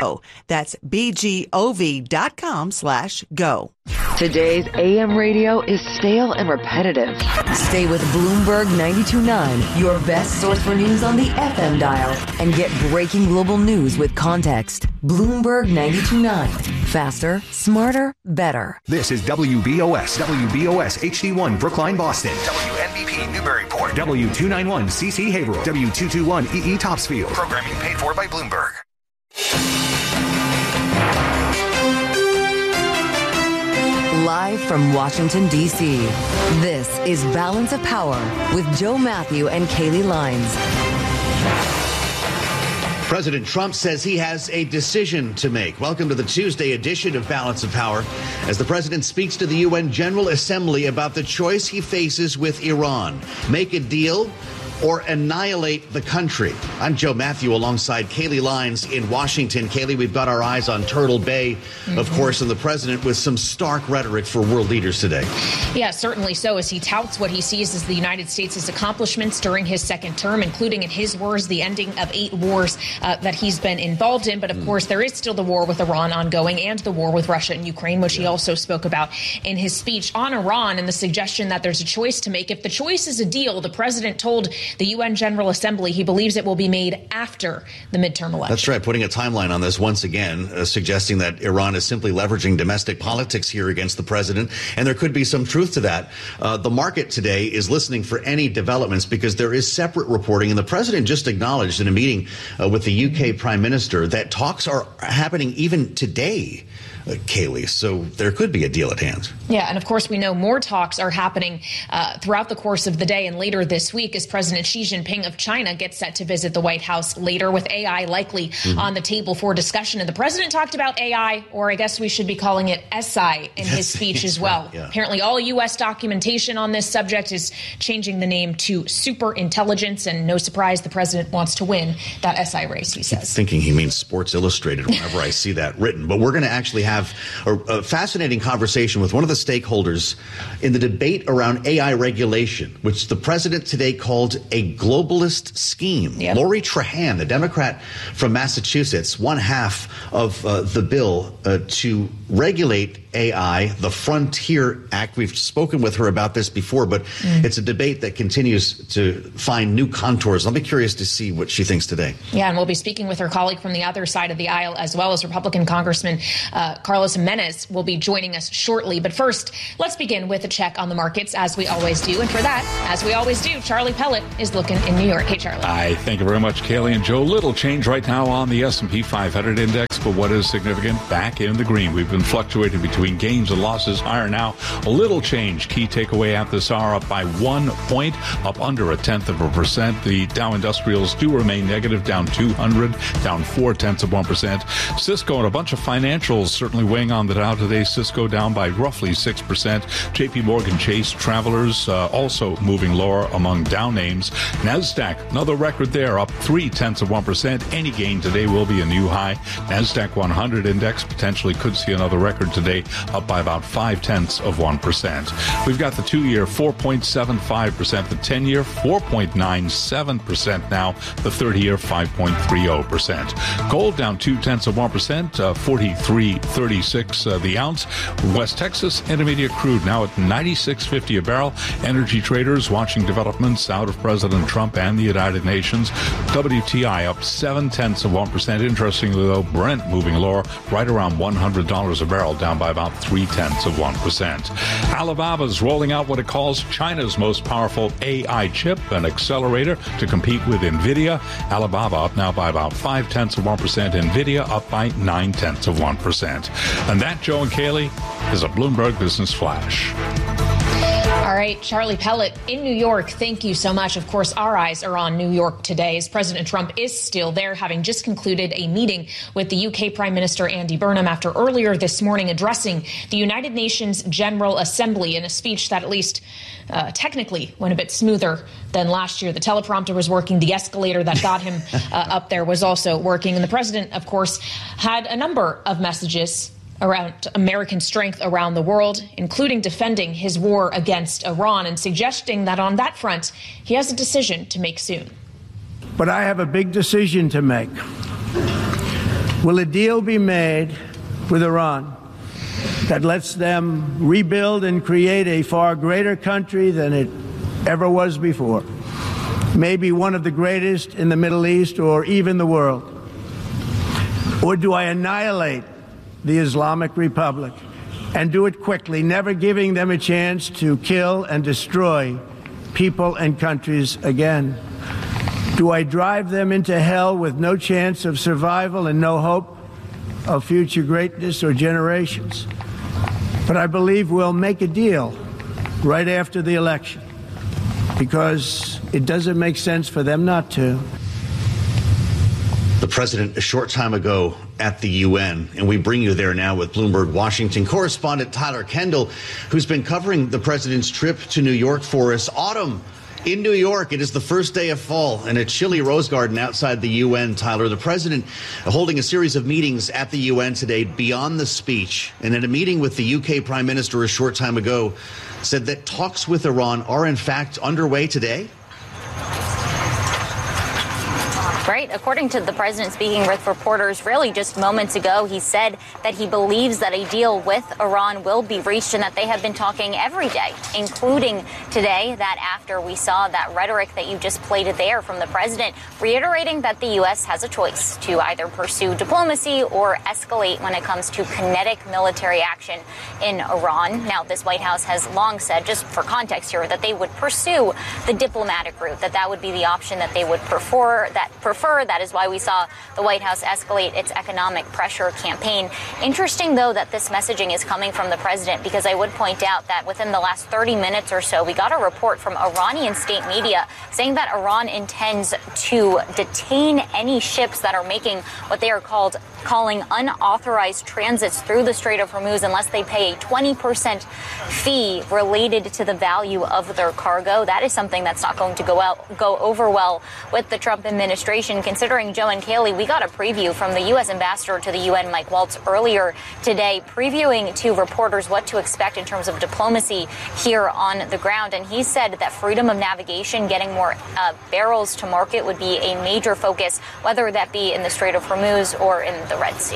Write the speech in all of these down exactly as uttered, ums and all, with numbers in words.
That's B G O V dot com slash go. Today's A M radio is stale and repetitive. Stay with Bloomberg ninety-two point nine, your best source for news on the F M dial, and get breaking global news with context. Bloomberg ninety-two point nine. Faster, smarter, better. This is W B O S, W B O S H D one, Brookline, Boston. W N B P, Newburyport. W two ninety-one, C C, Haverhill. W two twenty-one, E E, Topsfield. Programming paid for by Bloomberg. Live from Washington, D C, this is Balance of Power with Joe Matthew and Kaylee Lines. President Trump says he has a decision to make. Welcome to the Tuesday edition of Balance of Power, as the president speaks to the U N General Assembly about the choice he faces with Iran. Make a deal or annihilate the country. I'm Joe Matthew alongside Kaylee Lines in Washington. Kaylee, we've got our eyes on Turtle Bay, mm-hmm. of course, and the president with some stark rhetoric for world leaders today. Yeah, certainly so, as he touts what he sees as the United States' accomplishments during his second term, including, in his words, the ending of eight wars uh, that he's been involved in. But of mm. course, there is still the war with Iran ongoing and the war with Russia and Ukraine, which yeah. he also spoke about in his speech on Iran, and the suggestion that there's a choice to make. If the choice is a deal, the president told the U N General Assembly he believes it will be made after the midterm election. That's right. Putting a timeline on this once again, uh, suggesting that Iran is simply leveraging domestic politics here against the president. And there could be some truth to that. Uh, the market today is listening for any developments because there is separate reporting. And the president just acknowledged in a meeting uh, with the U K Prime Minister that talks are happening even today. Uh, Kaylee, so there could be a deal at hand. Yeah, and of course, we know more talks are happening uh, throughout the course of the day and later this week as President Xi Jinping of China gets set to visit the White House later, with A I likely mm-hmm. on the table for discussion. And the president talked about A I, or I guess we should be calling it S I, in his speech as well. Right, yeah. Apparently, all U S documentation on this subject is changing the name to super intelligence, and no surprise, the president wants to win that S I race, he says. Thinking he means Sports Illustrated whenever I see that written. But we're going to actually have have a, a fascinating conversation with one of the stakeholders in the debate around A I regulation, which the president today called a globalist scheme. Yep. Lori Trahan, the Democrat from Massachusetts, one half of uh, the bill uh, to regulate A I, the Frontier Act. We've spoken with her about this before, but mm. it's a debate that continues to find new contours. I'll be curious to see what she thinks today. Yeah, and we'll be speaking with her colleague from the other side of the aisle, as well as Republican Congressman uh, Carlos Jimenez will be joining us shortly. But first, let's begin with a check on the markets, as we always do. And for that, as we always do, Charlie Pellet is looking in New York. Hey, Charlie. Hi, thank you very much, Kaylee and Joe. Little change right now on the S and P five hundred index, but what is significant? Back in the green. We've been fluctuating between gains and losses. Higher now. A little change. Key takeaway at this hour, up by one point, up under a tenth of a percent. The Dow Industrials do remain negative, down two hundred, down four tenths of one percent. Cisco and a bunch of financials certainly weighing on the Dow today. Cisco down by roughly six percent. J P Morgan Chase, Travelers uh, also moving lower among Dow names. NASDAQ, another record there, up three tenths of one percent. Any gain today will be a new high. NASDAQ one hundred index potentially could see another record today, up by about five tenths of one percent. We've got the two-year four point seven five percent, the ten-year four point nine seven percent now, the thirty-year five point three zero percent. Gold down two tenths of one percent, uh, forty-three thirty-six uh, the ounce. West Texas Intermediate crude now at ninety-six fifty a barrel. Energy traders watching developments out of President Trump and the United Nations. W T I up seven tenths of one percent. Interestingly, though, Brent moving lower, right around one hundred dollars a barrel, down by about three tenths of one percent. Alibaba's rolling out what it calls China's most powerful A I chip, an accelerator to compete with NVIDIA. Alibaba up now by about five tenths of one percent. NVIDIA up by nine tenths of one percent. And that, Joe and Kaylee, is a Bloomberg Business Flash. All right, Charlie Pellet in New York, thank you so much. Of course, our eyes are on New York today, as President Trump is still there, having just concluded a meeting with the U K Prime Minister Andy Burnham after earlier this morning addressing the United Nations General Assembly in a speech that at least uh, technically went a bit smoother than last year. The teleprompter was working. The escalator that got him uh, up there was also working. And the president, of course, had a number of messages around American strength around the world, including defending his war against Iran and suggesting that on that front, he has a decision to make soon. But I have a big decision to make. Will a deal be made with Iran that lets them rebuild and create a far greater country than it ever was before? Maybe one of the greatest in the Middle East or even the world? Or do I annihilate the Islamic Republic and do it quickly, never giving them a chance to kill and destroy people and countries again? Do I drive them into hell with no chance of survival and no hope of future greatness or generations? But I believe we'll make a deal right after the election, because it doesn't make sense for them not to. The president a short time ago at the U N, and we bring you there now with Bloomberg Washington correspondent Tyler Kendall, who's been covering the president's trip to New York for us. Autumn in New York, it is the first day of fall and a chilly rose garden outside the U N. Tyler, the president holding a series of meetings at the U N today beyond the speech, and in a meeting with the U K prime minister a short time ago, said that talks with Iran are in fact underway today. Right. According to the president speaking with reporters really just moments ago, he said that he believes that a deal with Iran will be reached and that they have been talking every day, including today, that after we saw that rhetoric that you just played there from the president, reiterating that the U S has a choice to either pursue diplomacy or escalate when it comes to kinetic military action in Iran. Now, this White House has long said, just for context here, that they would pursue the diplomatic route, that that would be the option that they would prefer, that prefer. That is why we saw the White House escalate its economic pressure campaign. Interesting, though, that this messaging is coming from the president, because I would point out that within the last thirty minutes or so, we got a report from Iranian state media saying that Iran intends to detain any ships that are making what they are called calling unauthorized transits through the Strait of Hormuz unless they pay a twenty percent fee related to the value of their cargo. That is something that's not going to go out, go over well with the Trump administration, considering, Joe and Kaylee, we got a preview from the U S ambassador to the U N, Mike Waltz, earlier today, previewing to reporters what to expect in terms of diplomacy here on the ground. And he said that freedom of navigation, getting more uh, barrels to market would be a major focus, whether that be in the Strait of Hormuz or in the Red Sea.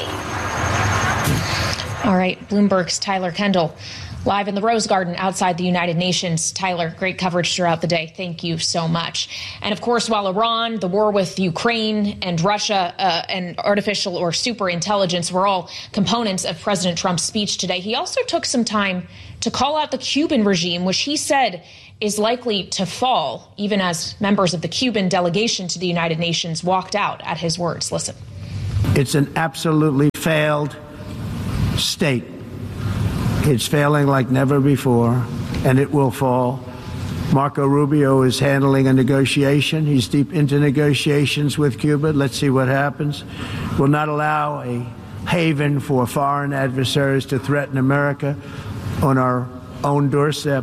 All right, Bloomberg's Tyler Kendall, live in the Rose Garden outside the United Nations. Tyler, great coverage throughout the day. Thank you so much. And of course, while Iran, the war with Ukraine, and Russia uh, and artificial or super intelligence were all components of President Trump's speech today, he also took some time to call out the Cuban regime, which he said is likely to fall, even as members of the Cuban delegation to the United Nations walked out at his words. Listen. It's an absolutely failed state. It's failing like never before, and it will fall. Marco Rubio is handling a negotiation. He's deep into negotiations with Cuba. Let's see what happens. We'll not allow a haven for foreign adversaries to threaten America on our own doorstep.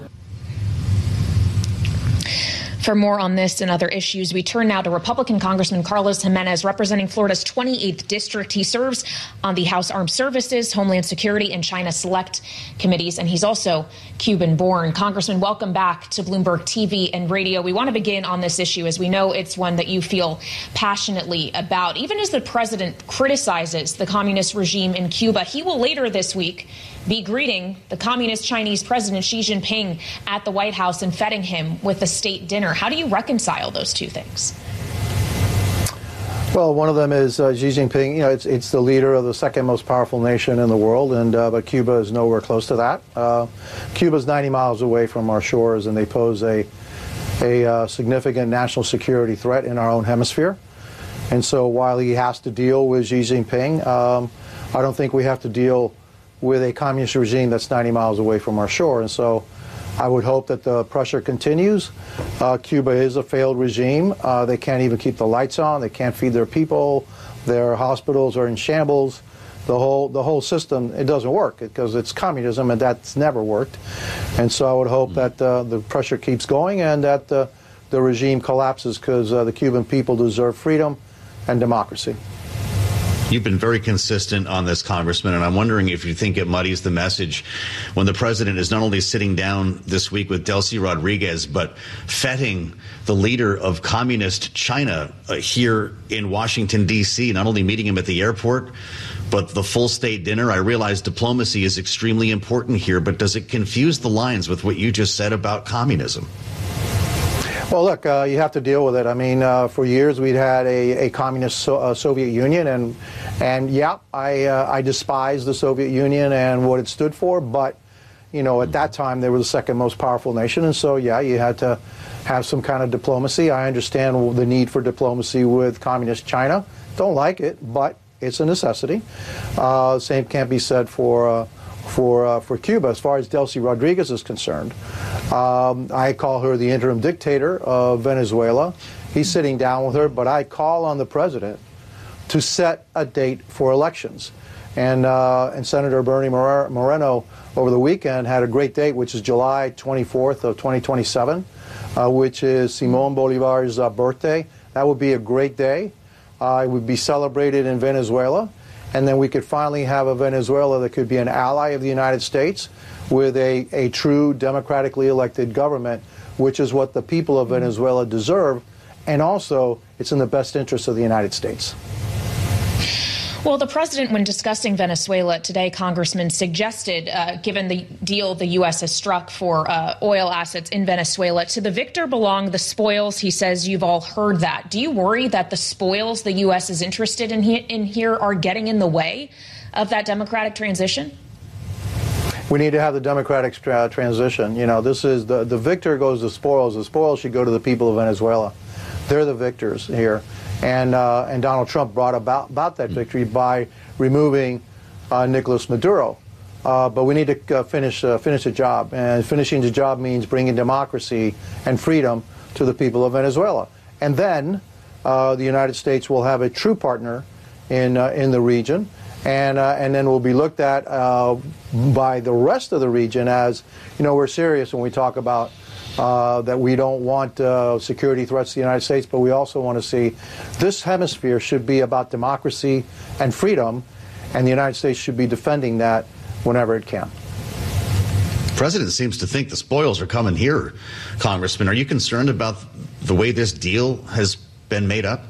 For more on this and other issues, we turn now to Republican Congressman Carlos Jimenez, representing Florida's twenty-eighth district. He serves on the House Armed Services, Homeland Security, and China Select committees, and he's also Cuban-born. Congressman, welcome back to Bloomberg T V and radio. We want to begin on this issue, as we know it's one that you feel passionately about. Even as the president criticizes the communist regime in Cuba, he will later this week be greeting the communist Chinese President Xi Jinping at the White House and feting him with a state dinner. How do you reconcile those two things? Well, one of them is uh, Xi Jinping. You know, it's it's the leader of the second most powerful nation in the world, and uh, but Cuba is nowhere close to that. Uh, Cuba's ninety miles away from our shores, and they pose a a uh, significant national security threat in our own hemisphere. And so, while he has to deal with Xi Jinping, um, I don't think we have to deal with a communist regime that's ninety miles away from our shore. And so I would hope that the pressure continues. Uh, Cuba is a failed regime. Uh, they can't even keep the lights on. They can't feed their people. Their hospitals are in shambles. The whole the whole system, it doesn't work because it's communism, and that's never worked. And so I would hope that uh, the pressure keeps going and that uh, the regime collapses, because uh, the Cuban people deserve freedom and democracy. You've been very consistent on this, Congressman, and I'm wondering if you think it muddies the message when the president is not only sitting down this week with Delcy Rodriguez, but feting the leader of communist China uh, here in Washington, D C, not only meeting him at the airport, but the full state dinner. I realize diplomacy is extremely important here, but does it confuse the lines with what you just said about communism? Well, look, uh, you have to deal with it. I mean, uh, for years we'd had a, a communist so, uh, Soviet Union, and and yeah, I uh, I despise the Soviet Union and what it stood for. But you know, at that time they were the second most powerful nation, and so yeah, you had to have some kind of diplomacy. I understand the need for diplomacy with communist China. Don't like it, but it's a necessity. Uh, same can't be said for. Uh, For uh, for Cuba. As far as Delcy Rodriguez is concerned, um, I call her the interim dictator of Venezuela. He's sitting down with her, but I call on the president to set a date for elections. And uh, and Senator Bernie Moreno over the weekend had a great date, which is July twenty-fourth of twenty twenty-seven, uh, which is Simón Bolívar's uh, birthday. That would be a great day. Uh, it would be celebrated in Venezuela. And then we could finally have a Venezuela that could be an ally of the United States with a, a true democratically elected government, which is what the people of Venezuela deserve. And also, it's in the best interest of the United States. Well, the president, when discussing Venezuela today, Congressman, suggested, uh, given the deal the U S has struck for uh, oil assets in Venezuela, to the victor belong the spoils. He says you've all heard that. Do you worry that the spoils the U S is interested in, he in here are getting in the way of that democratic transition? We need to have the democratic tra transition. You know, this is the, the victor goes to spoils. The spoils should go to the people of Venezuela. They're the victors here. And, uh, and Donald Trump brought about, about that victory by removing uh, Nicolas Maduro. Uh, but we need to uh, finish, uh, finish the job. And finishing the job means bringing democracy and freedom to the people of Venezuela. And then uh, the United States will have a true partner in, uh, in the region. And, uh, and then will be looked at uh, by the rest of the region as, you know, we're serious when we talk about Uh, that we don't want uh, security threats to the United States, but we also want to see this hemisphere should be about democracy and freedom, and the United States should be defending that whenever it can. The president seems to think the spoils are coming here, Congressman. Are you concerned about the way this deal has been made up?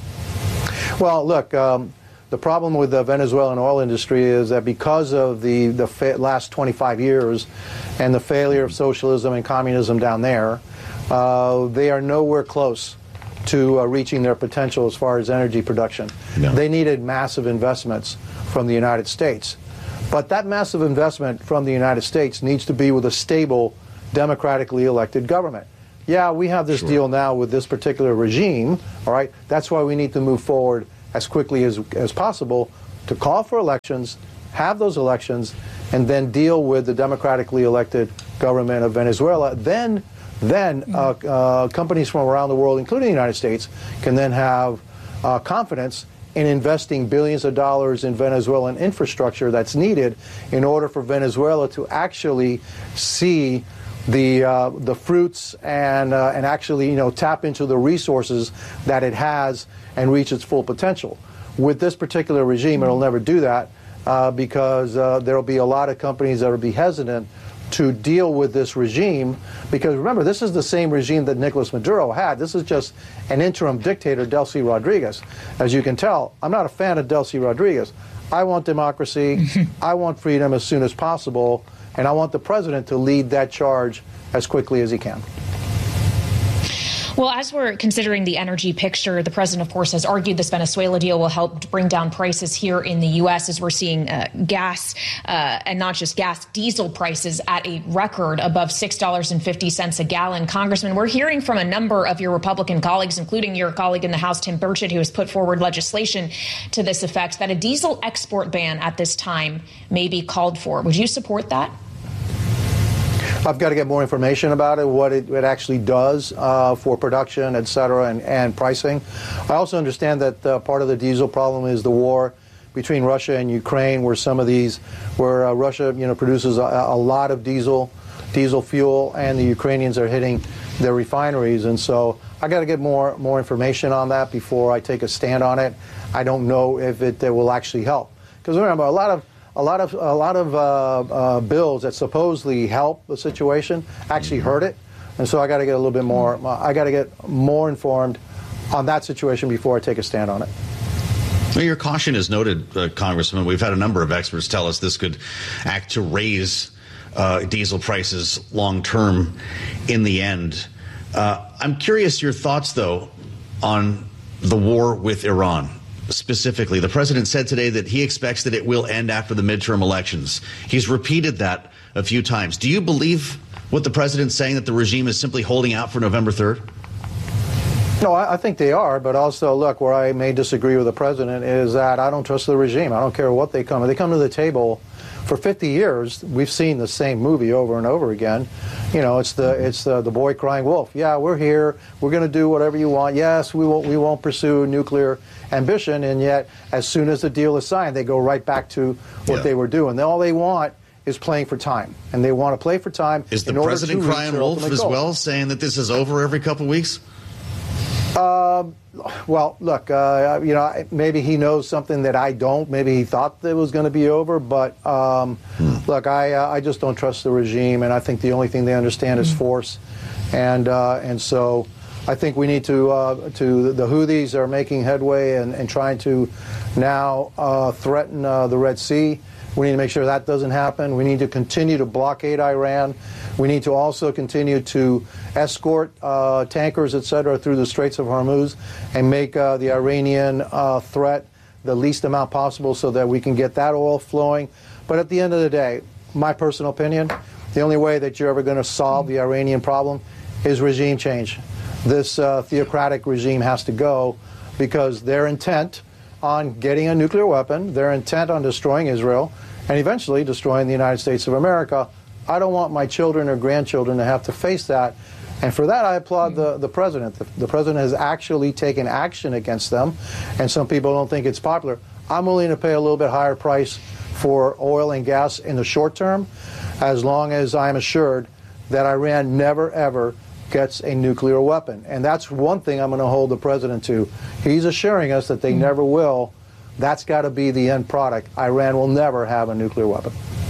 Well, look, um, the problem with the Venezuelan oil industry is that because of the, the fa last twenty-five years and the failure of socialism and communism down there, uh, they are nowhere close to uh, reaching their potential as far as energy production. No. They needed massive investments from the United States. But that massive investment from the United States needs to be with a stable, democratically elected government. Yeah, we have this sure. deal now with this particular regime, all right? That's why we need to move forward as quickly as, as possible to call for elections, have those elections, and then deal with the democratically elected government of Venezuela. Then, then uh, uh, companies from around the world, including the United States, can then have uh, confidence in investing billions of dollars in Venezuelan infrastructure that's needed in order for Venezuela to actually see the uh, the fruits and uh, and actually, you know, tap into the resources that it has and reach its full potential. With this particular regime, it'll never do that uh, because uh, there will be a lot of companies that will be hesitant to deal with this regime, because remember, this is the same regime that Nicolas Maduro had. This is just an interim dictator, Delcy Rodriguez. As you can tell, I'm not a fan of Delcy Rodriguez. I want democracy, I want freedom as soon as possible, and I want the president to lead that charge as quickly as he can. Well, as we're considering the energy picture, the president, of course, has argued this Venezuela deal will help bring down prices here in the U S as we're seeing uh, gas uh, and not just gas, diesel prices at a record above six dollars and fifty cents a gallon. Congressman, we're hearing from a number of your Republican colleagues, including your colleague in the House, Tim Burchett, who has put forward legislation to this effect, that a diesel export ban at this time may be called for. Would you support that? I've got to get more information about it, what it, it actually does uh, for production, et cetera, and, and pricing. I also understand that uh, part of the diesel problem is the war between Russia and Ukraine, where some of these, where uh, Russia, you know, produces a, a lot of diesel, diesel fuel, and the Ukrainians are hitting their refineries. And so I got to get more more information on that before I take a stand on it. I don't know if it uh, will actually help. Because remember, a lot of a lot of a lot of uh, uh, bills that supposedly help the situation actually hurt it, and so I got to get a little bit more. I got to get more informed on that situation before I take a stand on it. Well, your caution is noted, uh, Congressman. We've had a number of experts tell us this could act to raise uh, diesel prices long term in the end. Uh, I'm curious your thoughts, though, on the war with Iran. Specifically, the president said today that he expects that it will end after the midterm elections. He's repeated that a few times. Do you believe what the president's saying, that the regime is simply holding out for November third? No, I, I think they are, but also, look, where I may disagree with the president is that I don't trust the regime. I don't care what they come. If they come to the table for fifty years, we've seen the same movie over and over again. You know, it's the it's the, the boy crying wolf. Yeah, we're here. We're going to do whatever you want. Yes, we won't we won't pursue nuclear ambition. And yet, as soon as the deal is signed, they go right back to what yeah. they were doing. All they want is playing for time, and they want to play for time. Is the president crying wolf as goal. well, saying that this is over every couple of weeks? Uh, well, look, uh, you know, maybe he knows something that I don't. Maybe he thought that it was going to be over. But, um, hmm. look, I uh, I just don't trust the regime. And I think the only thing they understand is force. And uh, and so I think we need to, uh, to the Houthis are making headway and, and trying to now uh, threaten uh, the Red Sea. We need to make sure that doesn't happen. We need to continue to blockade Iran. We need to also continue to escort uh, tankers, et cetera, through the Straits of Hormuz and make uh, the Iranian uh, threat the least amount possible so that we can get that oil flowing. But at the end of the day, my personal opinion, the only way that you're ever going to solve the Iranian problem is regime change. This uh, theocratic regime has to go because their intent on getting a nuclear weapon, their intent on destroying Israel, and eventually destroying the United States of America. I don't want my children or grandchildren to have to face that. And for that, I applaud the, the president. The, the president has actually taken action against them, and some people don't think it's popular. I'm willing to pay a little bit higher price for oil and gas in the short term, as long as I'm assured that Iran never, ever gets a nuclear weapon. And that's one thing I'm going to hold the president to. He's assuring us that they mm-hmm. never will. That's got to be the end product. Iran will never have a nuclear weapon.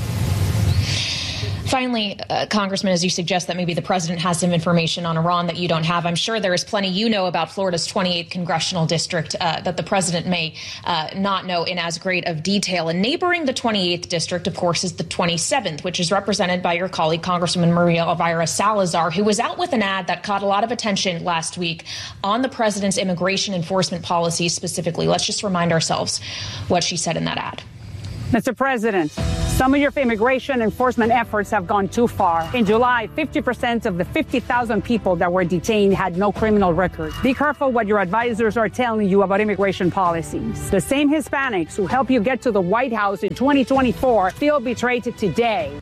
Finally, uh, Congressman, as you suggest that maybe the president has some information on Iran that you don't have, I'm sure there is plenty you know about Florida's twenty-eighth congressional district uh, that the president may uh, not know in as great of detail. And neighboring the twenty-eighth district, of course, is the twenty-seventh, which is represented by your colleague, Congresswoman Maria Elvira Salazar, who was out with an ad that caught a lot of attention last week on the president's immigration enforcement policies specifically. Let's just remind ourselves what she said in that ad. Mister President, some of your immigration enforcement efforts have gone too far. In July, fifty percent of the fifty thousand people that were detained had no criminal record. Be careful what your advisors are telling you about immigration policies. The same Hispanics who helped you get to the White House in twenty twenty-four feel betrayed today.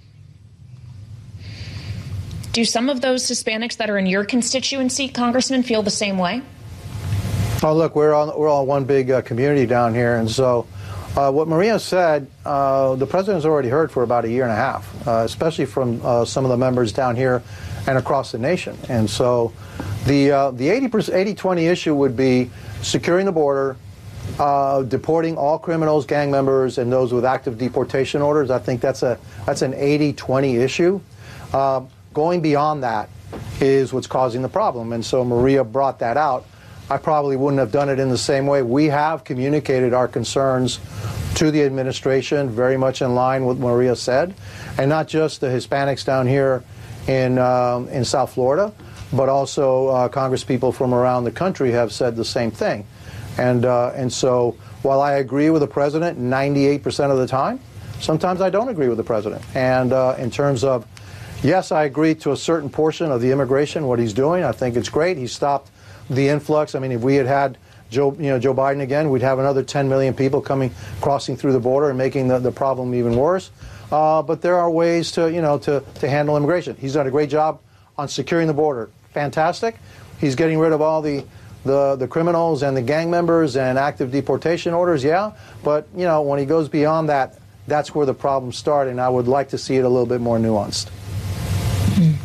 Do some of those Hispanics that are in your constituency, Congressman, feel the same way? Oh, look, we're all, we're all one big uh, community down here, and so Uh, what Maria said, uh, the president has already heard for about a year and a half, uh, especially from uh, some of the members down here and across the nation. And so the uh, the eighty twenty issue would be securing the border, uh, deporting all criminals, gang members, and those with active deportation orders. I think that's a that's an eighty twenty issue. Uh, going beyond that is what's causing the problem. And so Maria brought that out. I probably wouldn't have done it in the same way. We have communicated our concerns to the administration, very much in line with what Maria said, and not just the Hispanics down here in um, in South Florida, but also uh, Congress people from around the country have said the same thing. And uh, and so while I agree with the president ninety-eight percent of the time, sometimes I don't agree with the president. And uh, in terms of, yes, I agree to a certain portion of the immigration, what he's doing. I think it's great. He stopped the influx. I mean, if we had had Joe, you know, Joe Biden again, we'd have another ten million people coming, crossing through the border and making the, the problem even worse. Uh, but there are ways to, you know, to, to handle immigration. He's done a great job on securing the border. Fantastic. He's getting rid of all the, the, the criminals and the gang members and active deportation orders, yeah. But, you know, when he goes beyond that, that's where the problems start, and I would like to see it a little bit more nuanced.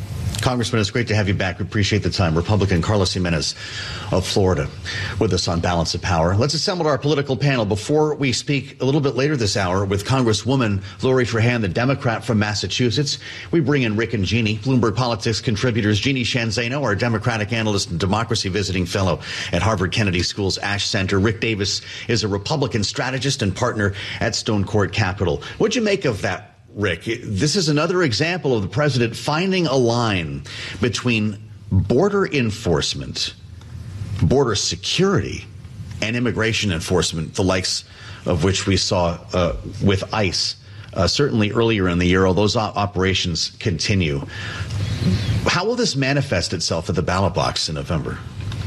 Congressman, it's great to have you back. We appreciate the time. Republican Carlos Jimenez of Florida with us on Balance of Power. Let's assemble our political panel before we speak a little bit later this hour with Congresswoman Lori Trahan, the Democrat from Massachusetts. We bring in Rick and Jeannie, Bloomberg Politics contributors, Jeannie Shanzano, our Democratic analyst and democracy visiting fellow at Harvard Kennedy School's Ash Center. Rick Davis is a Republican strategist and partner at Stone Court Capital. What'd you make of that, Rick? This is another example of the president finding a line between border enforcement, border security, and immigration enforcement, the likes of which we saw uh, with ICE, uh, certainly earlier in the year, although those op- operations continue. How will this manifest itself at the ballot box in November?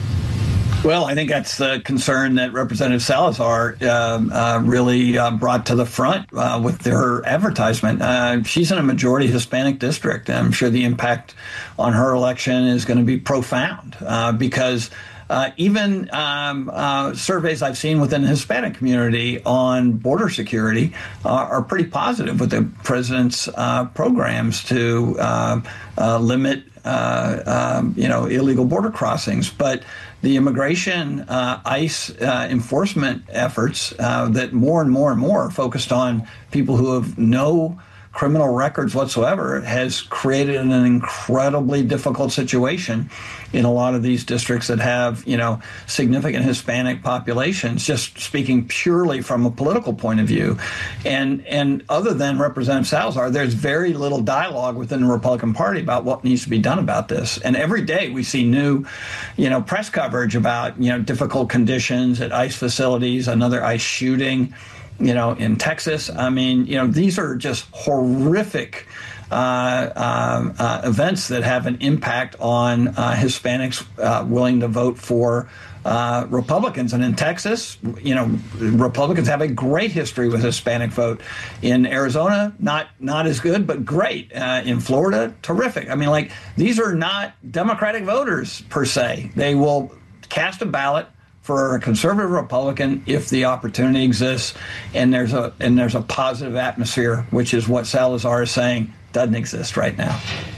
Well, I think that's the concern that Representative Salazar uh, uh, really uh, brought to the front uh, with her advertisement. Uh, she's in a majority Hispanic district. I'm sure the impact on her election is going to be profound uh, because uh, even um, uh, surveys I've seen within the Hispanic community on border security uh, are pretty positive with the president's uh, programs to uh, uh, limit, uh, um, you know, illegal border crossings. But the immigration uh, ICE uh, enforcement efforts uh, that more and more and more are focused on people who have no criminal records whatsoever has created an incredibly difficult situation in a lot of these districts that have, you know, significant Hispanic populations, just speaking purely from a political point of view. And and other than Representative Salazar, there's very little dialogue within the Republican Party about what needs to be done about this. And every day we see new, you know, press coverage about, you know, difficult conditions at ICE facilities, another ICE shooting, you know, in Texas. I mean, you know, these are just horrific uh, uh, uh, events that have an impact on uh, Hispanics uh, willing to vote for uh, Republicans. And in Texas, you know, Republicans have a great history with Hispanic vote. In Arizona, not not as good, but great. Uh, in Florida, terrific. I mean, like, these are not Democratic voters per se. They will cast a ballot for a conservative Republican if the opportunity exists, and there's a and there's a positive atmosphere, which is what Salazar is saying doesn't exist right now.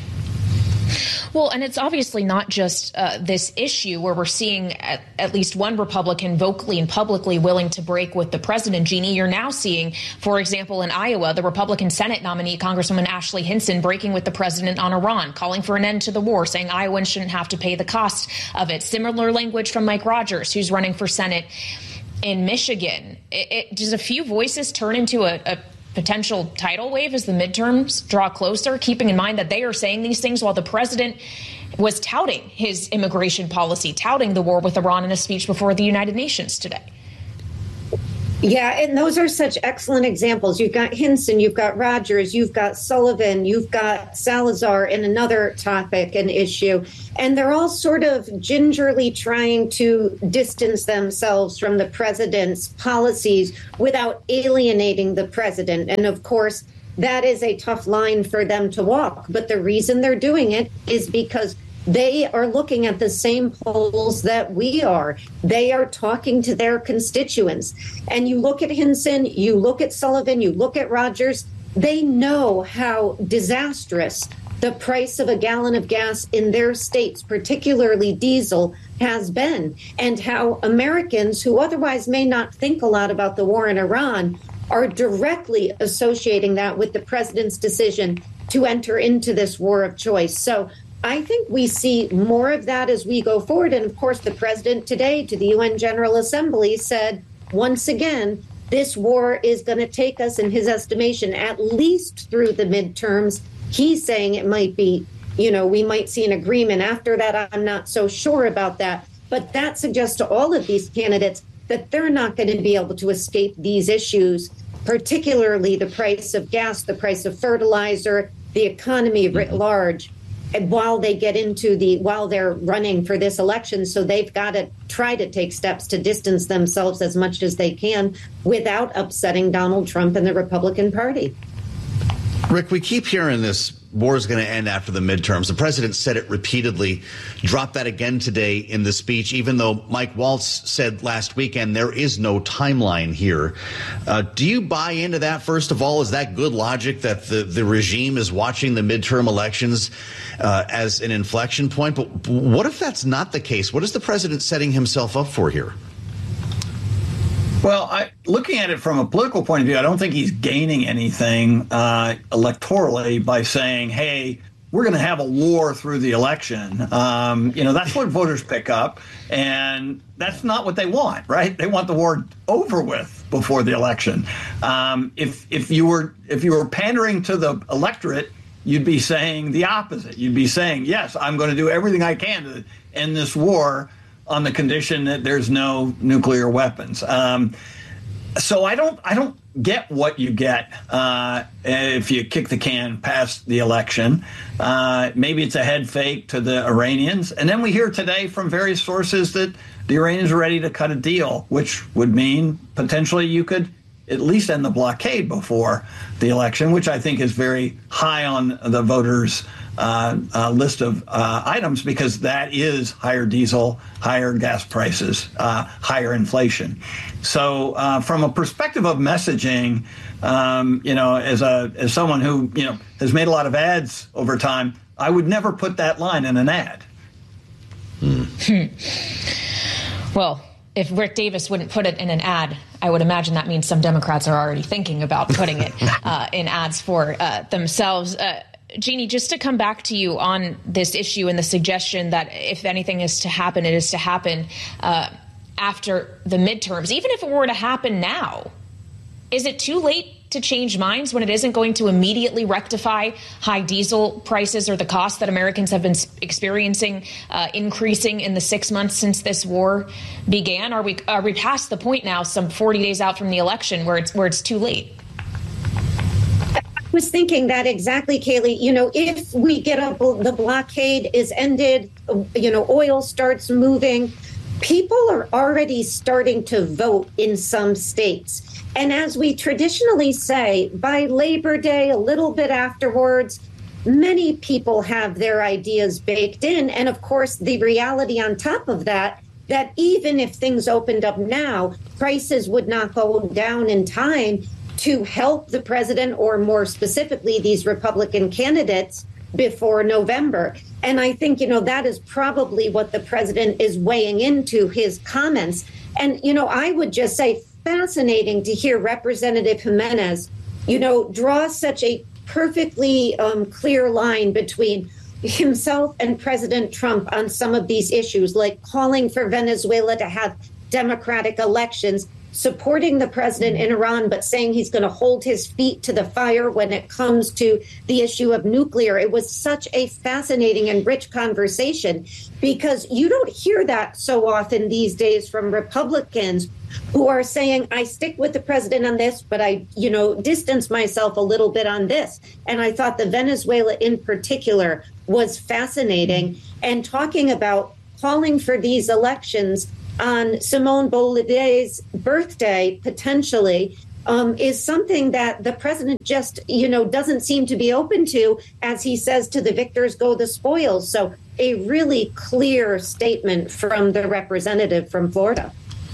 Well, and it's obviously not just uh, this issue where we're seeing at, at least one Republican vocally and publicly willing to break with the president, Jeannie. You're now seeing, for example, in Iowa, the Republican Senate nominee, Congresswoman Ashley Hinson, breaking with the president on Iran, calling for an end to the war, saying Iowans shouldn't have to pay the cost of it. Similar language from Mike Rogers, who's running for Senate in Michigan. It, it, does a few voices turn into a, a potential tidal wave as the midterms draw closer, keeping in mind that they are saying these things while the president was touting his immigration policy, touting the war with Iran in a speech before the United Nations today? Yeah, and those are such excellent examples. You've got Hinson, you've got Rogers, you've got Sullivan, you've got Salazar in another topic and issue. And they're all sort of gingerly trying to distance themselves from the president's policies without alienating the president. And of course, that is a tough line for them to walk. But the reason they're doing it is because they are looking at the same polls that we are. They are talking to their constituents. And you look at Hinson, you look at Sullivan, you look at Rogers, they know how disastrous the price of a gallon of gas in their states, particularly diesel, has been, and how Americans who otherwise may not think a lot about the war in Iran are directly associating that with the president's decision to enter into this war of choice. So I think we see more of that as we go forward. And of course, the president today to the U N General Assembly said, once again, this war is going to take us, in his estimation, at least through the midterms. He's saying it might be, you know, we might see an agreement after that. I'm not so sure about that. But that suggests to all of these candidates that they're not going to be able to escape these issues, particularly the price of gas, the price of fertilizer, the economy writ large, and while they get into the, while they're running for this election. So they've got to try to take steps to distance themselves as much as they can without upsetting Donald Trump and the Republican Party. Rick, we keep hearing this war is going to end after the midterms. The president said it repeatedly, dropped that again today in the speech, even though Mike Waltz said last weekend there is no timeline here. Uh, do you buy into that, first of all? Is that good logic that the, the regime is watching the midterm elections uh, as an inflection point? But what if that's not the case? What is the president setting himself up for here? Well, I, looking at it from a political point of view, I don't think he's gaining anything uh, electorally by saying, hey, we're going to have a war through the election. Um, you know, that's what voters pick up. And that's not what they want, right? They want the war over with before the election. Um, if if you were if you were pandering to the electorate, you'd be saying the opposite. You'd be saying, yes, I'm going to do everything I can to end this war on the condition that there's no nuclear weapons. Um, so I don't I don't get what you get uh, if you kick the can past the election. Uh, maybe it's a head fake to the Iranians. And then we hear today from various sources that the Iranians are ready to cut a deal, which would mean potentially you could at least end the blockade before the election, which I think is very high on the voters' uh, uh, list of uh, items, because that is higher diesel, higher gas prices, uh, higher inflation. So uh, from a perspective of messaging, um, you know, as a as someone who, you know, has made a lot of ads over time, I would never put that line in an ad. Hmm. Well, if Rick Davis wouldn't put it in an ad, I would imagine that means some Democrats are already thinking about putting it uh, in ads for uh, themselves. Uh, Jeannie, just to come back to you on this issue and the suggestion that if anything is to happen, it is to happen uh, after the midterms. Even if it were to happen now, is it too late to change minds when it isn't going to immediately rectify high diesel prices or the costs that Americans have been experiencing uh, increasing in the six months since this war began? Are we are we past the point now, some forty days out from the election, where it's where it's too late? I was thinking that exactly, Kayleigh. You know, if we get a, the blockade is ended, you know, oil starts moving, people are already starting to vote in some states. And as we traditionally say, by Labor Day, a little bit afterwards, many people have their ideas baked in. And of course, the reality on top of that, that even if things opened up now, prices would not go down in time to help the president, or more specifically, these Republican candidates before November. And I think, you know, that is probably what the president is weighing into his comments. And, you know, I would just say, fascinating to hear Representative Jimenez, you know, draw such a perfectly um, clear line between himself and President Trump on some of these issues, like calling for Venezuela to have democratic elections, supporting the president in Iran, but saying he's going to hold his feet to the fire when it comes to the issue of nuclear. It was such a fascinating and rich conversation, because you don't hear that so often these days from Republicans who are saying, I stick with the president on this, but I, you know, distance myself a little bit on this. And I thought the Venezuela in particular was fascinating, and talking about calling for these elections on Simone Bolivar's birthday, potentially, um, is something that the president just, you know, doesn't seem to be open to, as he says, to the victors go the spoils. So a really clear statement from the representative from Florida.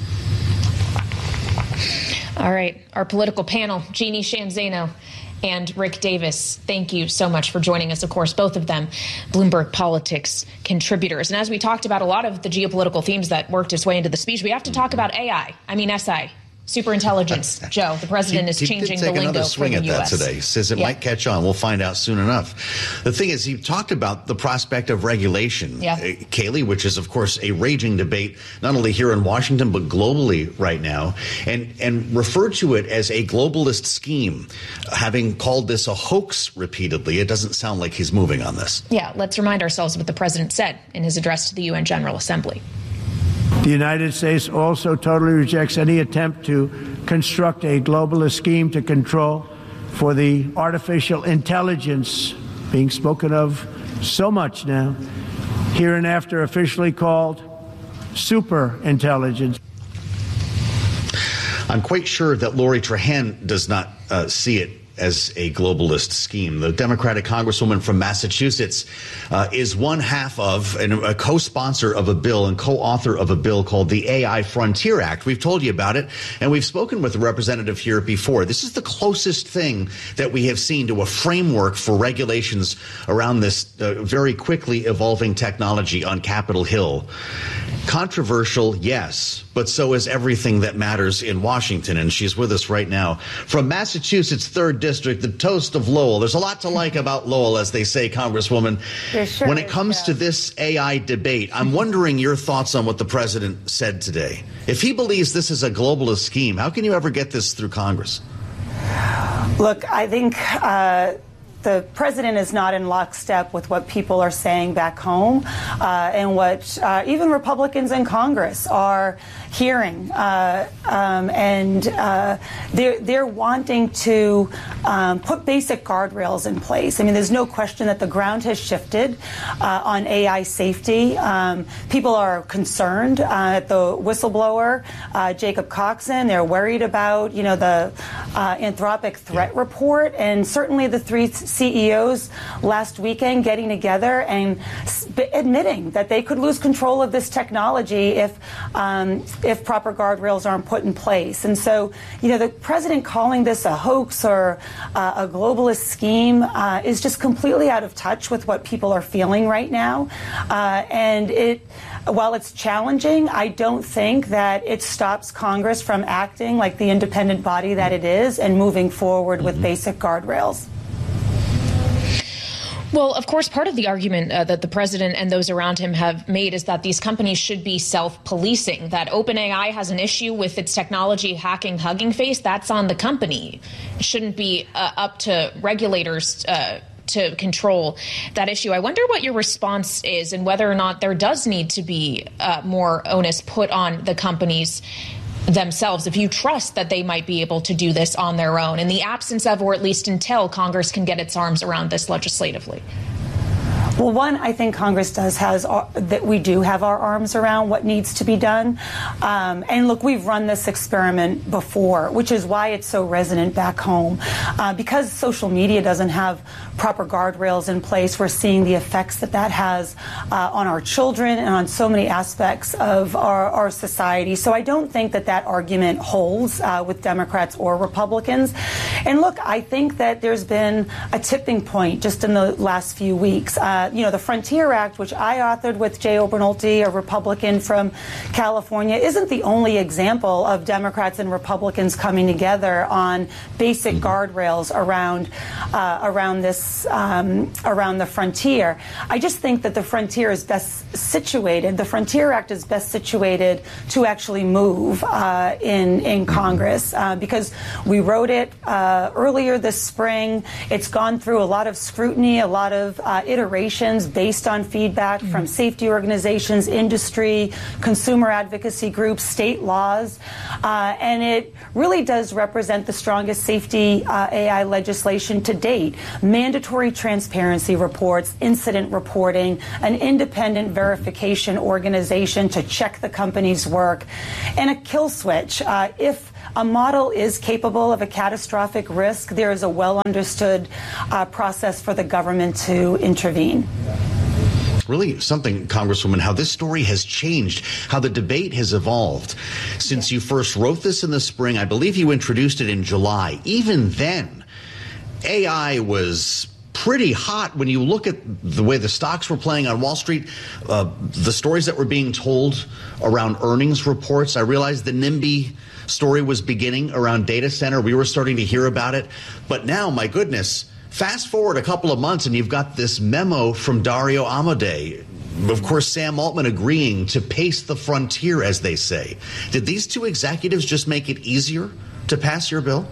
All right. Our political panel, Jeannie Sheehan Zaino and Rick Davis, thank you so much for joining us. Of course, both of them Bloomberg Politics contributors. And as we talked about a lot of the geopolitical themes that worked its way into the speech, we have to talk about A I. I mean, S I. Superintelligence. Joe, the president he, is he changing did take the lingo another swing for the at U S that today. He says it yeah. might catch on. We'll find out soon enough. The thing is, he talked about the prospect of regulation, yeah. uh, Kayleigh, which is, of course, a raging debate, not only here in Washington, but globally right now, and, and referred to it as a globalist scheme. Having called this a hoax repeatedly, it doesn't sound like he's moving on this. Yeah, let's remind ourselves what the president said in his address to the U N General Assembly. The United States also totally rejects any attempt to construct a globalist scheme to control for the artificial intelligence being spoken of so much now, hereinafter officially called super intelligence. I'm quite sure that Lori Trahan does not uh, see it as a globalist scheme. The Democratic Congresswoman from Massachusetts uh, is one half of and a co-sponsor of a bill and co-author of a bill called the A I Frontier Act. We've told you about it, and we've spoken with the representative here before. This is the closest thing that we have seen to a framework for regulations around this uh, very quickly evolving technology on Capitol Hill. Controversial, yes, but so is everything that matters in Washington, and she's with us right now. From Massachusetts' third District, the toast of Lowell. There's a lot to like about Lowell, as they say, Congresswoman. Sure when it comes is, yeah. to this A I debate, I'm wondering your thoughts on what the president said today. If he believes this is a globalist scheme, how can you ever get this through Congress? Look, I think uh, the president is not in lockstep with what people are saying back home uh, and what uh, even Republicans in Congress are hearing. Uh, um, and uh, they're, they're wanting to um, put basic guardrails in place. I mean, there's no question that the ground has shifted uh, on A I safety. Um, people are concerned uh, at the whistleblower, uh, Jacob Coxon. They're worried about, you know, the uh, Anthropic threat report, and certainly the three C E Os last weekend getting together and sp- admitting that they could lose control of this technology if um, if proper guardrails aren't put in place. And so, you know, the president calling this a hoax or uh, a globalist scheme uh, is just completely out of touch with what people are feeling right now. Uh, and it, while it's challenging, I don't think that it stops Congress from acting like the independent body that it is and moving forward with basic guardrails. Well, of course, part of the argument uh, that the president and those around him have made is that these companies should be self-policing, that OpenAI has an issue with its technology hacking Hugging Face. That's on the company. It shouldn't be uh, up to regulators uh, to control that issue. I wonder what your response is and whether or not there does need to be uh, more onus put on the companies themselves, if you trust that they might be able to do this on their own in the absence of, or at least until Congress can get its arms around this legislatively. Well, one, I think Congress does has our, that we do have our arms around what needs to be done. Um, and look, we've run this experiment before, which is why it's so resonant back home. Uh, because social media doesn't have proper guardrails in place, we're seeing the effects that that has uh, on our children and on so many aspects of our, our society. So I don't think that that argument holds uh, with Democrats or Republicans. And look, I think that there's been a tipping point just in the last few weeks. Uh, you know, the Frontier Act, which I authored with Jay Obernolte, a Republican from California, isn't the only example of Democrats and Republicans coming together on basic guardrails around uh, around this um, around the frontier. I just think that the frontier is best situated. The Frontier Act is best situated to actually move uh, in in Congress uh, because we wrote it uh, earlier this spring. It's gone through a lot of scrutiny, a lot of uh, iteration based on feedback from safety organizations, industry, consumer advocacy groups, state laws. Uh, and it really does represent the strongest safety uh, A I legislation to date. Mandatory transparency reports, incident reporting, an independent verification organization to check the company's work, and a kill switch. Uh, if a model is capable of a catastrophic risk, there is a well understood uh, process for the government to intervene. Really something, Congresswoman, how this story has changed, how the debate has evolved since you first wrote this in the spring. I believe you introduced it in July. Even then, A I was pretty hot when you look at the way the stocks were playing on Wall Street, uh, the stories that were being told around earnings reports. I realized the NIMBY story was beginning around data center. We were starting to hear about it. But now, my goodness, fast forward a couple of months and you've got this memo from Dario Amodei. Of course, Sam Altman agreeing to pace the frontier, as they say. Did these two executives just make it easier to pass your bill?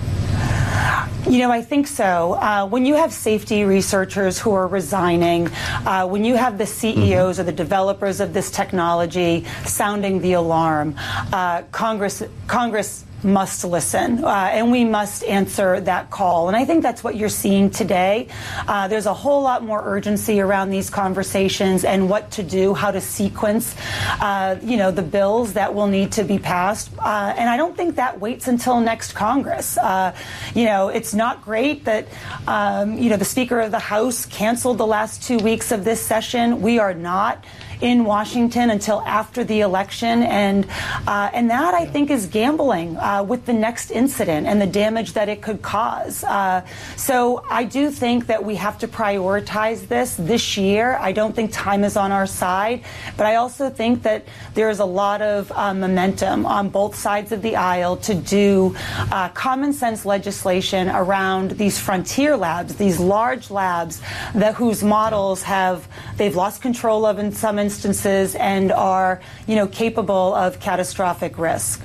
You know, I think so. Uh, when you have safety researchers who are resigning, uh, when you have the C E Os or the developers of this technology sounding the alarm, uh, Congress, Congress must listen, uh, and we must answer that call. And I think that's what you're seeing today. Uh, there's a whole lot more urgency around these conversations and what to do, how to sequence, uh, you know, the bills that will need to be passed. Uh, and I don't think that waits until next Congress. Uh, you know, it's not great that, um, you know, the Speaker of the House canceled the last two weeks of this session. We are not in Washington until after the election, and uh, and that, I think, is gambling uh, with the next incident and the damage that it could cause. Uh, so I do think that we have to prioritize this this year. I don't think time is on our side, but I also think that there is a lot of uh, momentum on both sides of the aisle to do uh, common sense legislation around these frontier labs, these large labs that whose models have they've lost control of in some instances and are, you know, capable of catastrophic risk.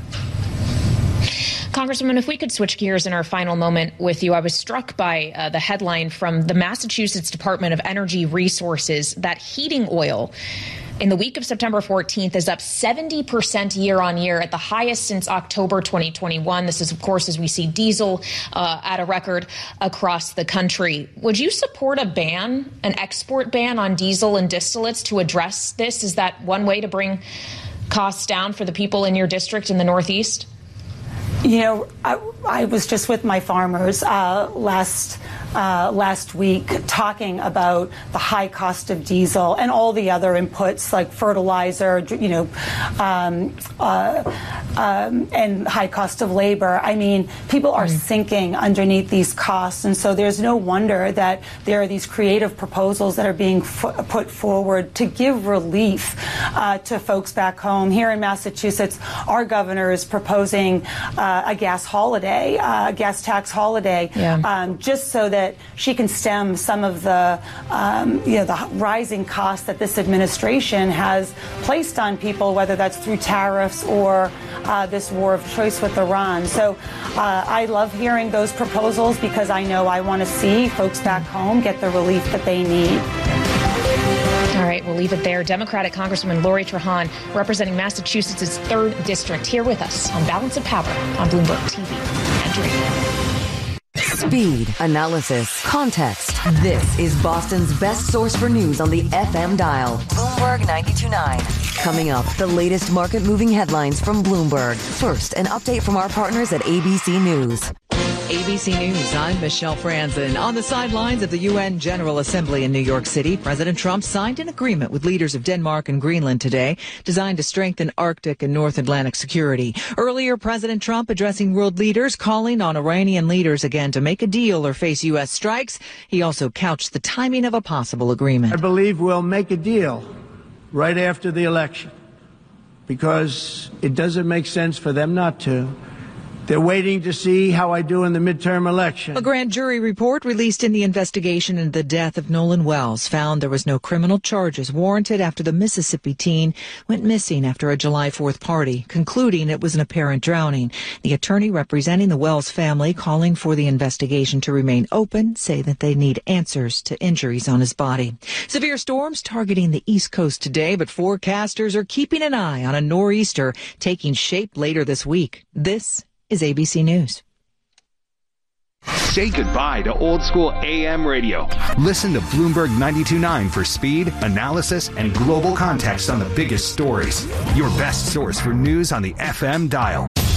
Congresswoman, if we could switch gears in our final moment with you, I was struck by uh, the headline from the Massachusetts Department of Energy Resources that heating oil in the week of September fourteenth is up seventy percent year on year, at the highest since October twenty twenty-one. This is, of course, as we see diesel uh, at a record across the country. Would you support a ban, an export ban on diesel and distillates to address this? Is that one way to bring costs down for the people in your district in the Northeast? You know, I, I was just with my farmers uh, last uh, last week talking about the high cost of diesel and all the other inputs like fertilizer, you know, um, uh, um, and high cost of labor. I mean, people are mm. sinking underneath these costs, and so there's no wonder that there are these creative proposals that are being f- put forward to give relief uh, to folks back home. Here in Massachusetts, our governor is proposing uh, a gas holiday, uh, a gas tax holiday, yeah. um, just so that she can stem some of the, um, you know, the rising costs that this administration has placed on people, whether that's through tariffs or uh, this war of choice with Iran. So uh, I love hearing those proposals because I know I want to see folks back home get the relief that they need. All right, we'll leave it there. Democratic Congresswoman Lori Trahan, representing Massachusetts' third district, here with us on Balance of Power on Bloomberg T V and radio. Speed, analysis, context. This is Boston's best source for news on the F M dial. Bloomberg ninety-two point nine. Coming up, the latest market-moving headlines from Bloomberg. First, an update from our partners at A B C News. A B C News, I'm Michelle Franzen. On the sidelines of the U N General Assembly in New York City, President Trump signed an agreement with leaders of Denmark and Greenland today, designed to strengthen Arctic and North Atlantic security. Earlier, President Trump addressing world leaders, calling on Iranian leaders again to make a deal or face U S strikes. He also couched the timing of a possible agreement. I believe we'll make a deal right after the election because it doesn't make sense for them not to. They're waiting to see how I do in the midterm election. A grand jury report released in the investigation into the death of Nolan Wells found there was no criminal charges warranted after the Mississippi teen went missing after a July fourth party, concluding it was an apparent drowning. The attorney representing the Wells family, calling for the investigation to remain open, say that they need answers to injuries on his body. Severe storms targeting the East Coast today, but forecasters are keeping an eye on a nor'easter taking shape later this week. This is A B C News. Say goodbye to old school A M radio. Listen to Bloomberg ninety-two point nine for speed, analysis, and global context on the biggest stories. Your best source for news on the F M dial.